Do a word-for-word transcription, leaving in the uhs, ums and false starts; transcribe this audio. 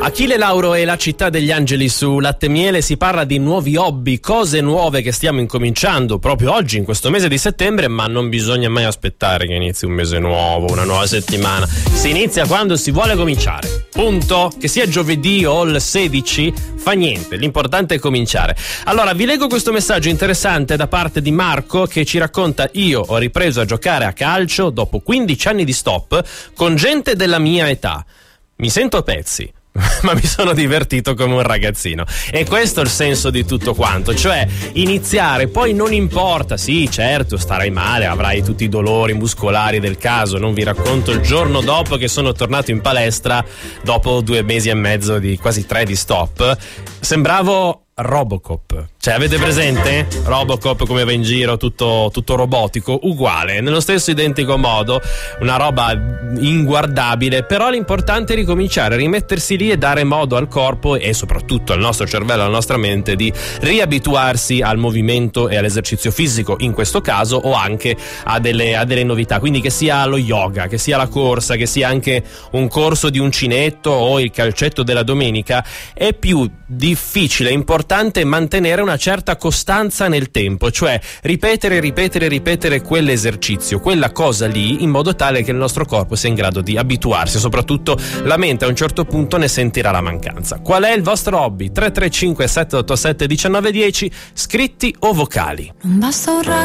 Achille Lauro e la città degli angeli su Latte Miele. Si parla di nuovi hobby, cose nuove che stiamo incominciando proprio oggi in questo mese di settembre, ma non bisogna mai aspettare che inizi un mese nuovo, una nuova settimana. Si inizia quando si vuole cominciare, punto. Che sia giovedì o il sedici fa niente, l'importante è cominciare. Allora vi leggo questo messaggio interessante da parte di Marco che ci racconta: io ho ripreso a giocare a calcio dopo quindici anni di stop con gente della mia età. Mi sento a pezzi, ma mi sono divertito come un ragazzino. E questo è il senso di tutto quanto, cioè iniziare, poi non importa, sì certo starai male, avrai tutti i dolori muscolari del caso. Non vi racconto il giorno dopo che sono tornato in palestra dopo due mesi e mezzo di quasi tre di stop, sembravo Robocop. Cioè, avete presente? Robocop come va in giro, tutto, tutto robotico, uguale, nello stesso identico modo, una roba inguardabile. Però l'importante è ricominciare, rimettersi lì e dare modo al corpo e soprattutto al nostro cervello, alla nostra mente di riabituarsi al movimento e all'esercizio fisico in questo caso, o anche a delle, a delle novità, quindi che sia lo yoga, che sia la corsa, che sia anche un corso di uncinetto o il calcetto della domenica. È più difficile, importante mantenere una certa costanza nel tempo, cioè ripetere, ripetere, ripetere quell'esercizio, quella cosa lì, in modo tale che il nostro corpo sia in grado di abituarsi, soprattutto la mente a un certo punto ne sentirà la mancanza. Qual è il vostro hobby? tre tre cinque sette otto sette uno nove uno zero, scritti o vocali? Non basta un raggio